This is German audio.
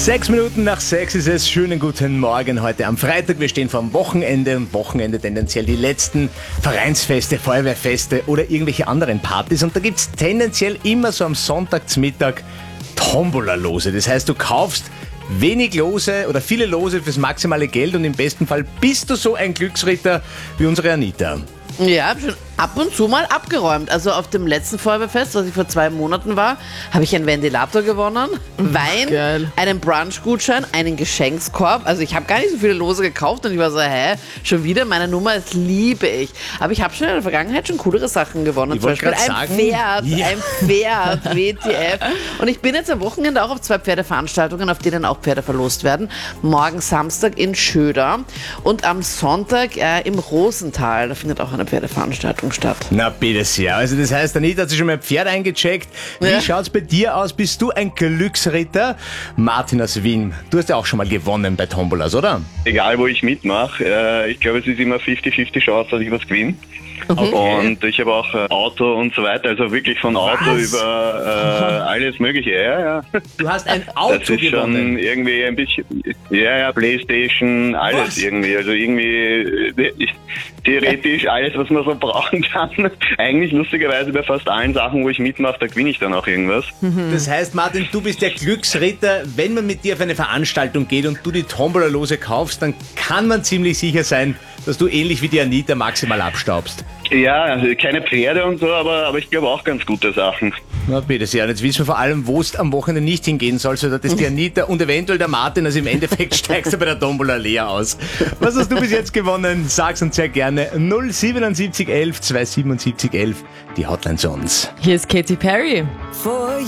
6:06 ist es. Schönen guten Morgen heute am Freitag. Wir stehen vor dem Wochenende und Wochenende tendenziell die letzten Vereinsfeste, Feuerwehrfeste oder irgendwelche anderen Partys. Und da gibt es tendenziell immer so am Sonntagsmittag Tombola-Lose. Das heißt, du kaufst wenig Lose oder viele Lose fürs maximale Geld und im besten Fall bist du so ein Glücksritter wie unsere Anita. Ja, ich habe schon ab und zu mal abgeräumt. Also auf dem letzten Feuerwehrfest, was ich vor 2 Monaten war, habe ich einen Ventilator gewonnen, Wein, geil. einen Brunch-Gutschein, einen Geschenkskorb. Also ich habe gar nicht so viele Lose gekauft und ich war so, schon wieder meine Nummer, das liebe ich. Aber ich habe schon in der Vergangenheit schon coolere Sachen gewonnen. Ich Zum wollte Beispiel grad ein Pferd, WTF. Und ich bin jetzt am Wochenende auch auf 2 Pferdeveranstaltungen, auf denen auch Pferde verlost werden. Morgen Samstag in Schöder und am Sonntag im Rosental. Da findet auch eine Pferdeveranstaltung statt. Na bitte sehr. Also das heißt, Anita hat sich schon mal ein Pferd eingecheckt. Wie Ja. schaut's bei dir aus? Bist du ein Glücksritter? Martin aus Wien, du hast ja auch schon mal gewonnen bei Tombolas, oder? Egal, wo ich mitmache, ich glaube, es ist immer 50-50 Chance, dass ich was gewinne. Und ich habe auch Auto und so weiter, also wirklich von Auto Was? über alles Mögliche. Ja. Du hast ein Das Auto ist schon gewonnen. irgendwie ein bisschen, ja, Playstation, alles Was? irgendwie. Also irgendwie theoretisch alles, was man so brauchen kann. Eigentlich lustigerweise bei fast allen Sachen, wo ich mitmache, da gewinne ich dann auch irgendwas. Das heißt, Martin, du bist der Glücksritter. Wenn man mit dir auf eine Veranstaltung geht und du die Tombola-Lose kaufst, dann kann man ziemlich sicher sein, dass du ähnlich wie die Anita maximal abstaubst. Ja, also keine Pferde und so, aber ich glaube auch ganz gute Sachen. Na bitte sehr. Und jetzt wissen wir vor allem, wo es am Wochenende nicht hingehen soll, so dass die Anita und eventuell der Martin, also im Endeffekt steigst du bei der Tombola leer aus. Was hast du bis jetzt gewonnen? Sag's uns sehr gerne. 07711 27711, die Hotline zu uns. Hier ist Katy Perry.